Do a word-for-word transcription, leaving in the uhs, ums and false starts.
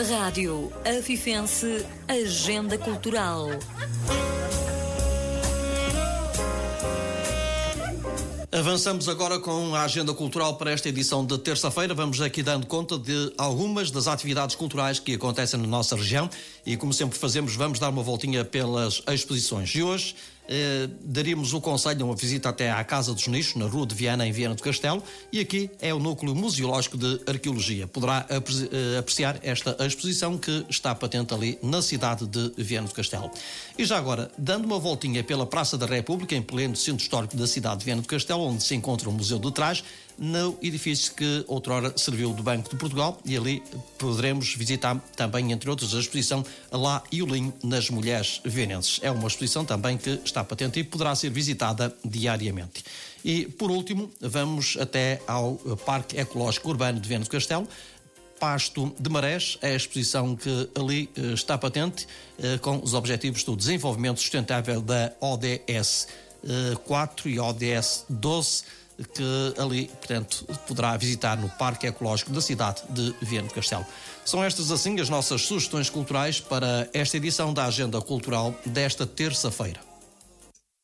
Rádio Afifense Agenda Cultural. Avançamos agora com a agenda cultural para esta edição de terça-feira. Vamos aqui dando conta de algumas das atividades culturais que acontecem na nossa região e, como sempre fazemos, vamos dar uma voltinha pelas exposições. E hoje eh, daríamos o conselho a uma visita até à Casa dos Nichos, na Rua de Viana, em Viana do Castelo, e aqui é o Núcleo Museológico de Arqueologia. Poderá apre- eh, apreciar esta exposição que está patente ali na cidade de Viana do Castelo. E já agora, dando uma voltinha pela Praça da República, em pleno centro histórico da cidade de Viana do Castelo, onde se encontra o Museu do Trás, no edifício que outrora serviu do Banco de Portugal, e ali poderemos visitar também, entre outros, a exposição Lá e o Linho nas Mulheres Vienenses. É uma exposição também que está patente e poderá ser visitada diariamente. E, por último, vamos até ao Parque Ecológico Urbano de Viana do Castelo, Pasto de Marés, é a exposição que ali eh, está patente, eh, com os objetivos do desenvolvimento sustentável da O D S quatro e O D S doze, que ali, portanto, poderá visitar no Parque Ecológico da cidade de Viana do Castelo. São estas, assim, as nossas sugestões culturais para esta edição da Agenda Cultural desta terça-feira.